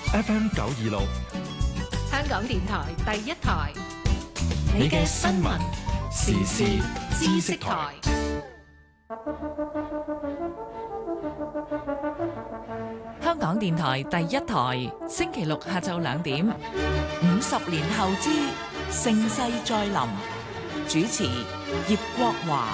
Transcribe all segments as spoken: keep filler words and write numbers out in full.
F M 九二六， 香港電台第一台， 你嘅新聞時事知識台。 香港電台第一台，星期六下晝兩點，五十年後之盛世再臨，主持葉國華。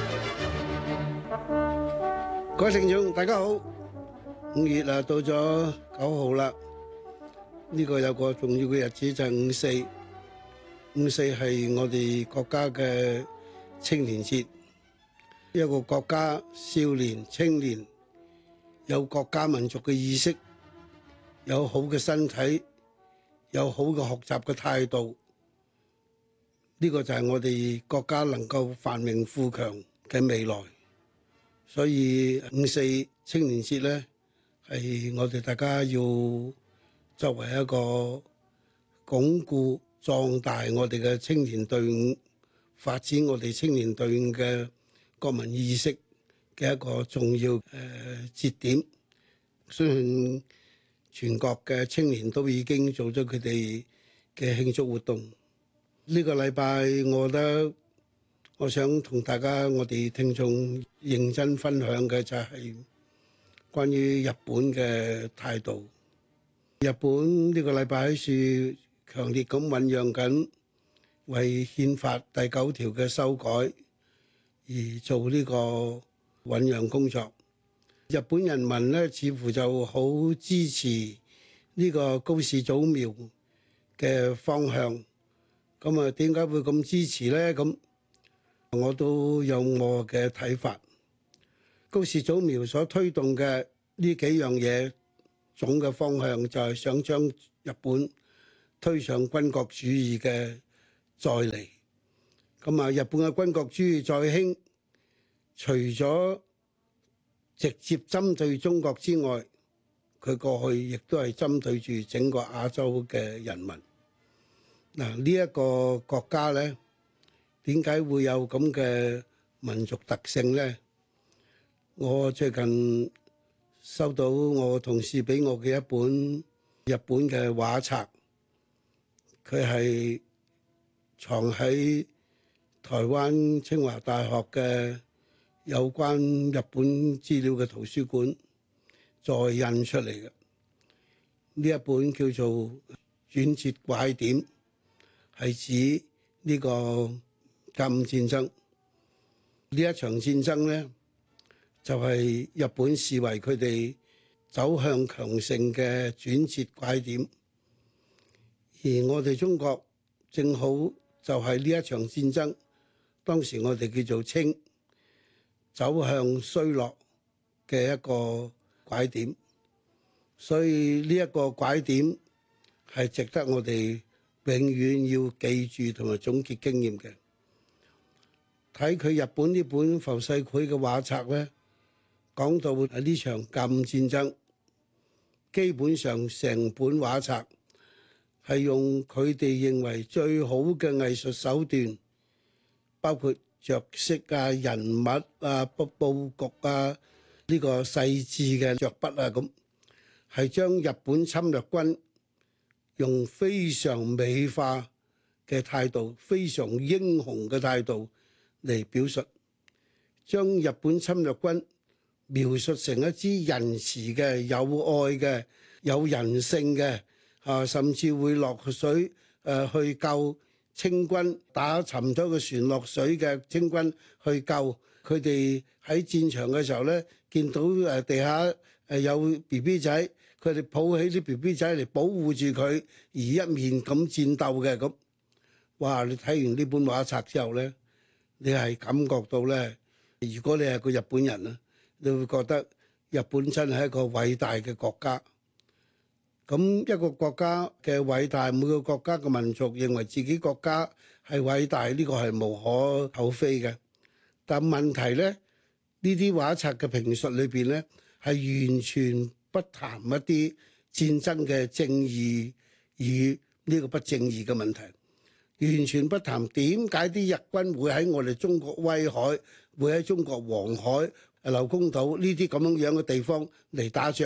各位聽眾大家好，五月啊到咗九號啦，呢個有個重要嘅日子就係五四，五四係我哋國家嘅青年節，一個國家少年青年有國家民族嘅意識，有好嘅身體，有好嘅學習嘅態度，呢個就係我哋國家能夠繁榮富強嘅未來。所以五四青年節咧，係我哋大家要作為一個鞏固壯大我哋嘅青年隊伍，發展我哋青年隊伍嘅國民意識嘅一個重要誒節點。相信全國嘅青年都已經做咗佢哋嘅慶祝活動。呢個禮拜我覺得我想同大家我哋聽眾認真分享嘅就係關於日本嘅態度。日本呢個禮拜喺處強烈咁醖釀緊為憲法第九條嘅修改而做呢個醖釀工作。日本人民呢，似乎就好支持呢個高市早苗嘅方向。咁啊，點解會咁支持呢？咁我都有我嘅睇法。高市早苗所推動嘅呢幾樣嘢，總嘅方向就係想將日本推上軍國主義嘅再嚟。咁啊，日本嘅軍國主義再興，除咗直接針對中國之外，佢過去亦都係針對住整個亞洲嘅人民。嗱，呢一個國家咧，點解會有咁嘅民族特性呢？我最近收到我同事俾我嘅一本日本嘅畫冊，佢係藏喺台灣清華大學嘅有關日本資料嘅圖書館再印出嚟嘅。呢一本叫做《轉折拐點》，係指呢個甲午戰爭。呢一場戰爭呢，就係日本視為佢哋走向強盛嘅轉折拐點，而我哋中國正好就係呢一場戰爭，當時我哋叫做清，走向衰落嘅一個拐點。所以呢一個拐點係值得我哋永遠要記住同埋總結經驗嘅。睇佢日本呢本浮世繪嘅畫冊咧，講到喺呢場甲午戰爭，基本上成本畫冊係用佢哋認為最好嘅藝術手段，包括着色啊、人物啊、佈佈局啊、呢個細緻嘅着筆啊，咁係將日本侵略軍用非常美化嘅態度、非常英雄嘅態度嚟表述，將日本侵略軍描述成一支仁慈嘅、有愛嘅、有人性嘅，啊，甚至會落水誒、呃、去救清軍，打沉咗個船落水嘅清軍去救佢哋。喺戰場嘅時候咧，見到誒地下誒有 B B 仔，佢哋抱起啲 B B 仔嚟保護住佢，而一面咁戰鬥嘅咁。哇！你睇完呢本畫冊之後咧，你係感覺到咧，如果你係個日本人啊，你會覺得日本真係一個偉大嘅國家。咁一個國家嘅偉大，每個國家嘅民族認為自己國家係偉大，呢個係無可厚非嘅。但問題咧，呢啲畫冊嘅評述裏邊咧，係完全不談一啲戰爭嘅正義與呢個不正義嘅問題。完全不談點解啲日軍會喺我哋中國威海，會喺中國黃海、劉公島呢啲咁樣樣嘅地方嚟打仗？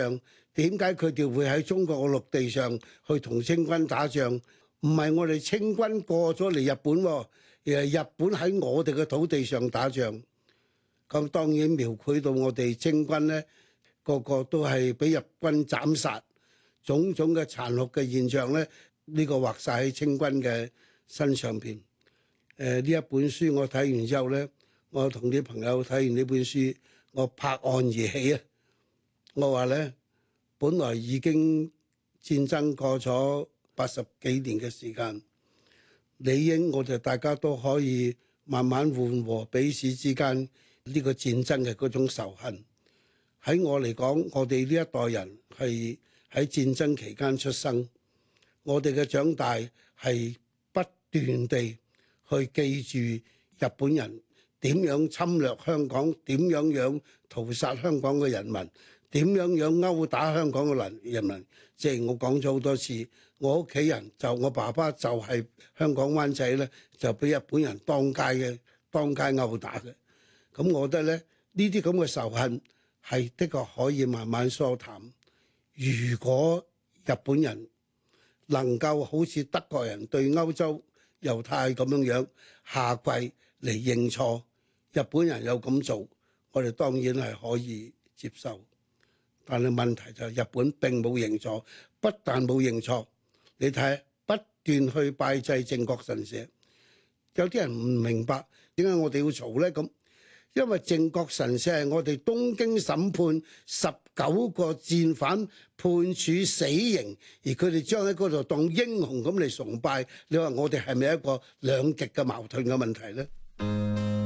點解佢哋會喺中國嘅陸地上去同清軍打仗？唔係我哋清軍過咗嚟日本喎，而係日本喺我哋嘅土地上打仗。咁當然描繪到我哋清軍呢，個個都係俾日軍斬殺，種種嘅殘酷嘅現象呢，呢、呢個畫晒喺清軍嘅身上邊。誒、呃、呢一本書我睇完之後呢，我同啲朋友睇完呢本書，我拍案而起啊！我話呢，本來已經戰爭過咗八十幾年嘅時間，理應我哋大家都可以慢慢緩和彼此之間呢個戰爭嘅嗰種仇恨。喺我嚟講，我哋呢一代人係喺戰爭期間出生，我哋嘅長大係不斷地去記住日本人點樣侵略香港，點樣樣屠殺香港嘅人民，點樣樣毆打香港嘅人人民。即係我講咗好多次，我屋企人就我爸爸就係香港灣仔咧，就俾日本人當街嘅當街毆打嘅。咁我覺得咧，呢啲咁嘅仇恨係的確可以慢慢疏淡。如果日本人能夠好似德國人對歐洲猶太咁樣樣下跪嚟認錯，日本人有咁做，我哋當然係可以接受。但係問題就係日本並冇認錯，不但冇認錯，你睇不斷去拜祭靖國神社。有啲人唔明白點解我哋要嘈呢？咁因為靖國神社係我哋東京審判十九個戰犯判處死刑，而佢哋將喺嗰度當英雄咁嚟崇拜。你話我哋係咪一個兩極嘅矛盾嘅問題呢？